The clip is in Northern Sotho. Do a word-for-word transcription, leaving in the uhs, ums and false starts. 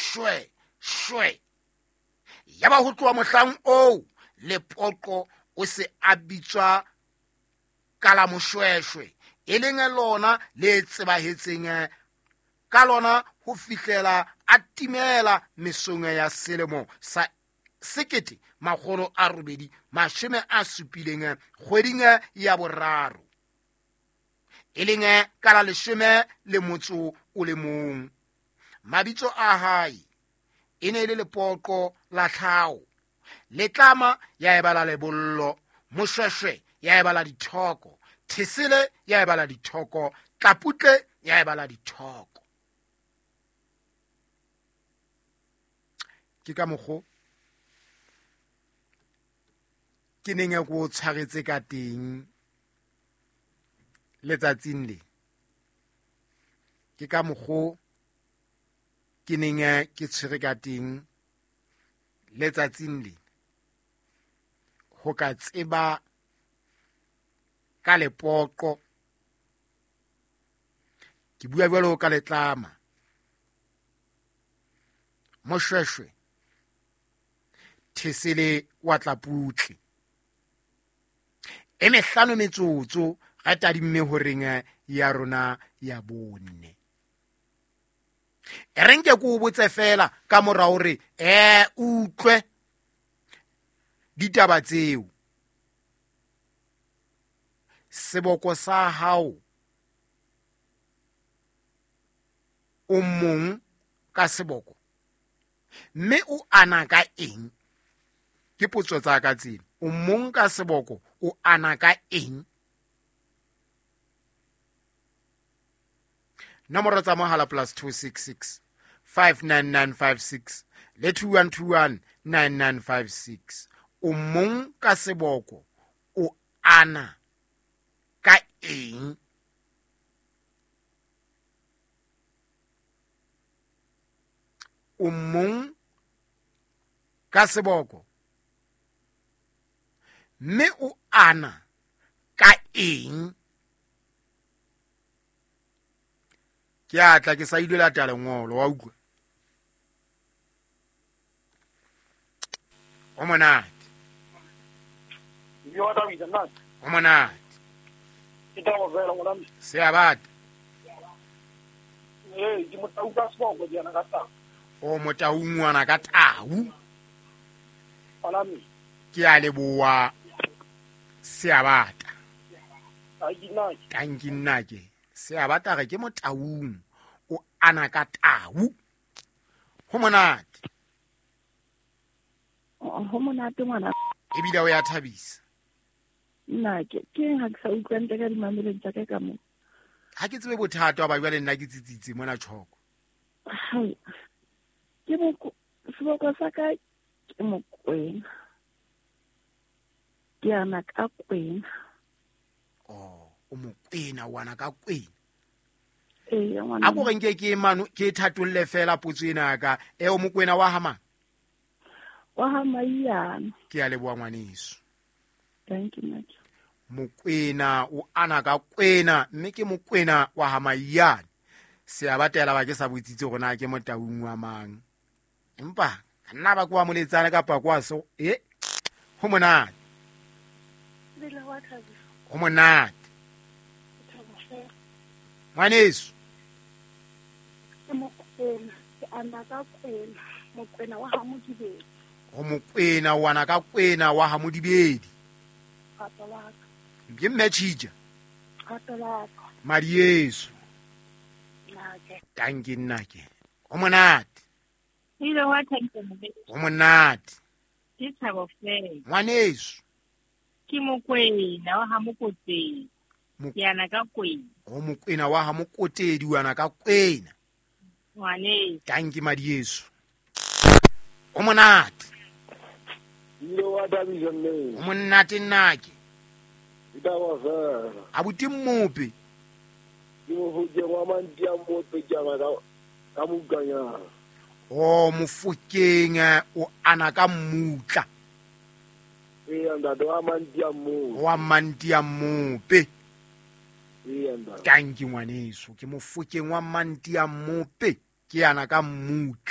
shwe shwe. Ya ba ho tloha mohlang o Lepoqo o se a bitswa ka la moshweshwe, e leng lona le tsebahetseng ka lona ho fihlela a timela mesong ya selemo sa sekete makgolo a robedi mashome a supileng kgweding ya boraro, e leng ka la leshome le motso o le mong. Mabitso a hae e ne le Lepoqo la Tlhao, Letlama ya ebala lebollo, Moshweshwe ya ebala dithoko, Thesele ya ebala dithoko, Tlaputle ya ebala dithoko. Ke ka mokgo ke neng e go tshwaretse ka teng letsatsing le. Ke ka mokgo ke neng ke tshwere ka teng letsatsing le ho ka tseba ka Lepoqo. Ke bua jwalo ka Letlama, Moshweshwe, Thesele wa Tlaputle. E mehlano metsotso ga tadimme ho reng ya rona ya bone. E renke ko botse fela ka mora hore eh utlwe ditaba tseo. Seboko sa hao o mong ka seboko, mme o ana ka eng? Ke potso tsa ka tsena. O mong ka seboko, o ana ka eng? Nomoro tsa mohala plus two six six five nine nine five six le two one two one nine nine five six. O mong ka seboko, o ana ka eng? O mong ka seboko, mme o ana ka eng? Ke a tla ke sa ile la tala ngolo wa utlwa. O monate. Yo ta vida nat. O monate. Ita wa vela ngona. Se a bata. Eh, di mo ta uka sboko di ana ka ta. O motaungwana ka tau. Palami. Ke a leboa. Se a bata. Ai dinaki. Tanki nnake. Se a bata re ke motaung. O ana ka tau. Ho monate. Ho monate ngwana. Ebile o ya thabisa. Nna ke ke ha ke sa utlwante ka dimameleng tsa ka ka mo. Ha ke tsebe bothata ba jwa le nna ke tsitsitse mona tshoko. Hai. Ke mo seboko sa ka ke mo kwena. Ke ana ka kwena. Oh, o mo kwena wana ka kwena. Eh, ngwana. A go renke ke manu ke thatolle fela potso ena ka e o mo kwena wa hama. Wa hama yana. Ke a leboa ngwaneso. Thank you much. Mokwena o ana ka kwena, mme ke mokwena wa hamayane. Se a batela ba ke sa botsitse gona ke motaung wa mang. Empa nna ba kwa moletsana ka pakwa so eh ho monate. Bela wa thabisa. Ho monate. Ngwaneso. Ke mo kwena, ke ana ka kwena, mo kwena wa ha modibedi. O mokwena wana ka kwena wa ha modibedi. Gatalaka. Ke mmetshija. Gatalaka. Marieso. Nake. Tanki nnake. Ho monate. Ile wa thabisa mo be. Ho monate. Ke thabo fela. Ngwaneso. Ke mo kwena wa ha mokotedi. Ke ana ka kwena. O mokwena wa ha mokotedi wana ka kwena. Ngwane. Tanki madieso. O monate. Yo wa ta bisa nne. O monate nnake. Ita wa vela. Abuti mmope. Ke mo huje wa mantia mo pe jama ka ka muganya. O mofokeng o ana ka mmutla. Eh, anda do wa mantia mo. Wa mantia mmope. Eh, anda. Tanki ngwaneso ke mofokeng wa mantia mmope ke ana ka mmutla.